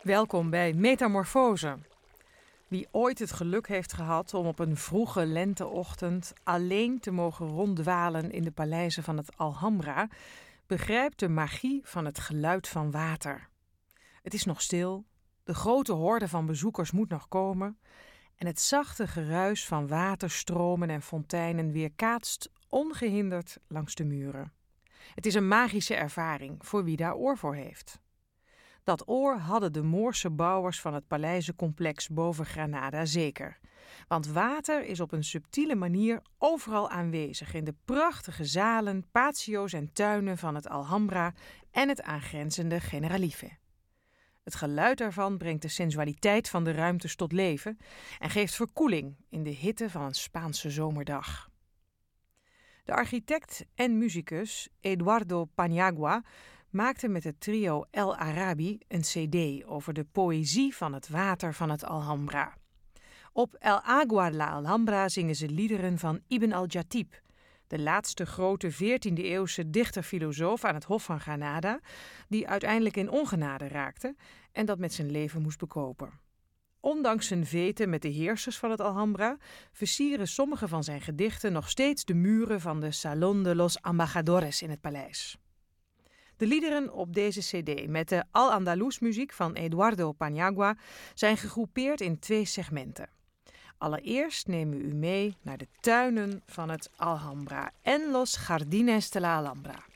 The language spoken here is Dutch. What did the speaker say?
Welkom bij Metamorfose. Wie ooit het geluk heeft gehad om op een vroege lenteochtend alleen te mogen ronddwalen in de paleizen van het Alhambra, begrijpt de magie van het geluid van water. Het is nog stil, de grote horde van bezoekers moet nog komen en het zachte geruis van waterstromen en fonteinen weerkaatst ongehinderd langs de muren. Het is een magische ervaring voor wie daar oor voor heeft. Dat oor hadden de Moorse bouwers van het paleizencomplex boven Granada zeker. Want water is op een subtiele manier overal aanwezig in de prachtige zalen, patio's en tuinen van het Alhambra en het aangrenzende Generalife. Het geluid daarvan brengt de sensualiteit van de ruimtes tot leven en geeft verkoeling in de hitte van een Spaanse zomerdag. De architect en muzikus Eduardo Paniagua maakte met het trio El Arabi een cd over de poëzie van het water van het Alhambra. Op El Agua la Alhambra zingen ze liederen van Ibn al-Jatib, de laatste grote 14e-eeuwse dichter-filosoof aan het Hof van Granada, die uiteindelijk in ongenade raakte en dat met zijn leven moest bekopen. Ondanks zijn veten met de heersers van het Alhambra versieren sommige van zijn gedichten nog steeds de muren van de Salón de los Embajadores in het paleis. De liederen op deze cd met de Al-Andalus muziek van Eduardo Paniagua zijn gegroepeerd in 2 segmenten. Allereerst nemen we u mee naar de tuinen van het Alhambra en Los Jardines de la Alhambra.